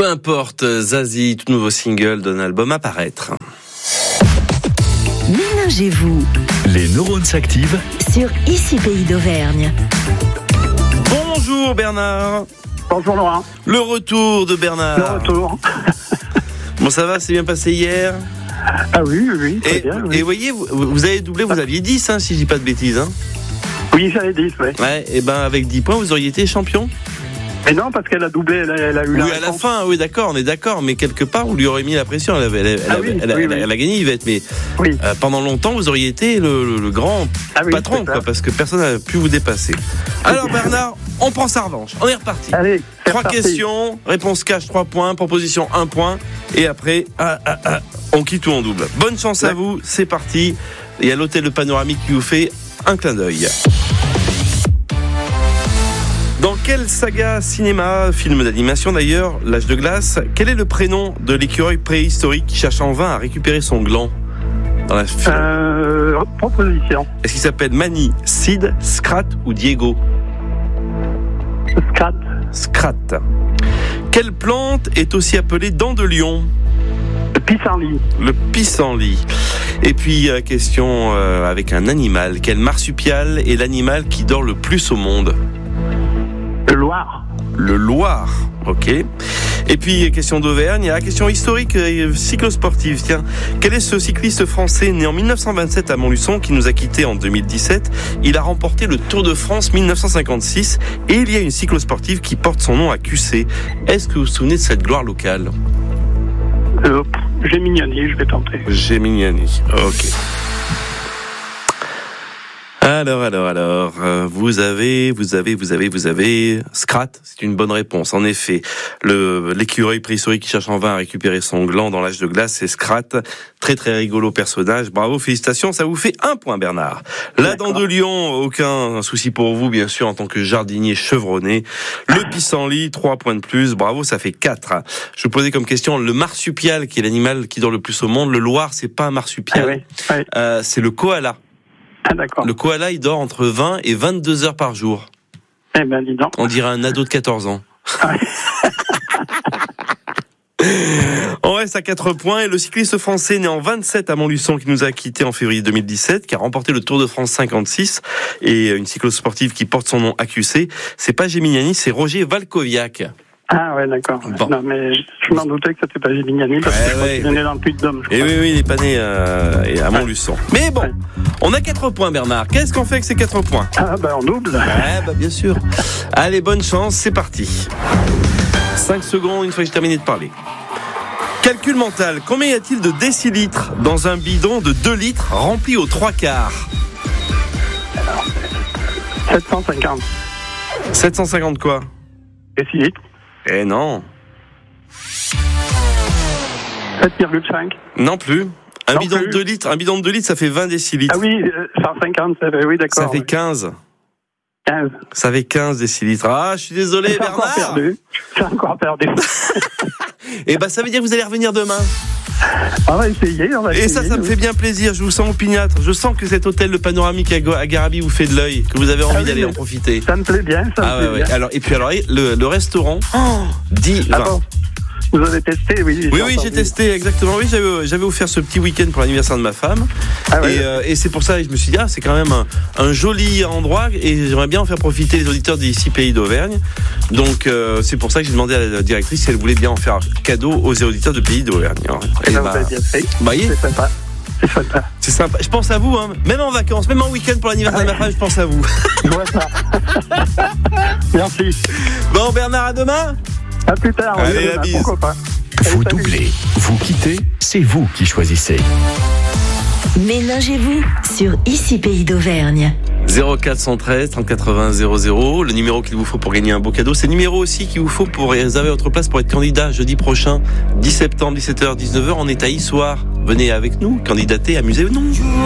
Peu importe, Zazie, tout nouveau single d'un album à paraître. Ménagez-vous. Les neurones s'activent Sur Ici Pays d'Auvergne. Bonjour Bernard. Bonjour Laurent. Le retour de Bernard. Le retour. Bon, ça va, c'est bien passé hier. Ah oui, très bien. Oui. Et voyez, vous avez doublé, vous aviez 10, si je dis pas de bêtises. Oui, j'avais 10, oui. Ouais, et ben avec 10 points, vous auriez été champion. Mais non, parce qu'elle a doublé, elle a eu la Oui, à la fin, oui, d'accord, on est d'accord, mais quelque part, vous lui aurez mis la pression, elle a gagné Yvette, mais oui. Pendant longtemps, vous auriez été le grand patron, quoi, parce que personne n'a pu vous dépasser. Alors Bernard, on prend sa revanche, on est reparti. Allez, 3 questions, réponse cash 3 points, proposition 1 point, et après, on quitte ou on double. Bonne chance à vous, c'est parti. Il y a l'hôtel de Panoramique qui vous fait un clin d'œil. Dans quelle saga cinéma, film d'animation d'ailleurs, L'Âge de glace, quel est le prénom de l'écureuil préhistorique qui cherche en vain à récupérer son gland dans la proposition. Est-ce qu'il s'appelle Manny, Sid, Scrat ou Diego? Scrat. Quelle plante est aussi appelée dent de lion? Le pissenlit. Et puis, question avec un animal. Quel marsupial est l'animal qui dort le plus au monde? Le Loir, ok. Et puis, question d'Auvergne, question historique cyclosportive. Tiens, quel est ce cycliste français né en 1927 à Montluçon qui nous a quittés en 2017? Il a remporté le Tour de France 1956 et il y a une cyclosportive qui porte son nom à QC. Est-ce que vous vous souvenez de cette gloire locale? Géminiani, je vais tenter. Géminiani, ok. Alors, vous avez Scrat, c'est une bonne réponse. En effet, l'écureuil préhistorique qui cherche en vain à récupérer son gland dans L'Âge de glace, c'est Scrat. Très très rigolo personnage. Bravo, félicitations, ça vous fait 1 point Bernard. La dent de lion, aucun souci pour vous, bien sûr, en tant que jardinier chevronné. Le pissenlit, 3 points de plus. Bravo, ça fait 4. Je vous posais comme question le marsupial, qui est l'animal qui dort le plus au monde. Le Loir, c'est pas un marsupial. C'est le koala. Ah, d'accord. Le koala, il dort entre 20 et 22 heures par jour. Eh ben, dis donc. On dirait un ado de 14 ans. On reste à 4 points et le cycliste français né en 27 à Montluçon qui nous a quittés en février 2017, qui a remporté le Tour de France 56 et une cyclosportive qui porte son nom à QC, c'est pas Géminiani, c'est Roger Valkoviak. Ah ouais, d'accord. Bon. Non, mais je m'en doutais que c'était pas Géminiani parce qu'il est né dans le Puy-de-Dôme. Et oui, il est pas né à Montluçon. Mais bon, on a 4 points Bernard. Qu'est-ce qu'on fait avec ces 4 points? Ah ben on double. Bien sûr. Allez, bonne chance, c'est parti. 5 secondes, une fois que j'ai terminé de parler. Calcul mental, combien y a-t-il de décilitres dans un bidon de 2 litres rempli aux 3/4? Alors, 750. 750 quoi? Décilitres. Eh non. 7,5. Non plus. Un Non bidon plus. de 2 litres, ça fait 20 décilitres. Ah oui, 150, oui, d'accord. Ça fait 15. 15. Ça fait 15 décilitres. Ah, je suis désolé, Bernard. J'ai encore perdu. Eh ben, ça veut dire que vous allez revenir demain. On va essayer. Et ça me fait bien plaisir. Je vous sens opiniâtre. Je sens que cet hôtel de Panoramique à Garabi vous fait de l'œil, que vous avez envie d'aller en profiter. Ça me plaît bien, bien. Alors, le restaurant, 10, 20. Attends, vous avez testé, oui. Oui, j'ai testé, exactement. Oui, j'avais offert ce petit week-end pour l'anniversaire de ma femme. Et c'est pour ça que je me suis dit, c'est quand même un joli endroit et j'aimerais bien en faire profiter les auditeurs d'ici Pays d'Auvergne. Donc, c'est pour ça que j'ai demandé à la directrice si elle voulait bien en faire cadeau aux auditeurs de Pays d'Auvergne. Vous avez bien fait. C'est sympa. C'est sympa. Je pense à vous, même en vacances, même en week-end pour l'anniversaire de ma femme, je pense à vous. Je vois ça. Merci. Bon, Bernard, à demain. À plus tard. Allez, la bise. Vous doublez, vous quittez, c'est vous qui choisissez. Ménagez-vous sur Ici Pays d'Auvergne. 0413 3080 00. Le numéro qu'il vous faut pour gagner un beau cadeau. C'est le numéro aussi qu'il vous faut pour réserver votre place pour être candidat jeudi prochain, 10 septembre, 17h, 19h. On est à Issoire. Venez avec nous, candidatez, amusez-vous.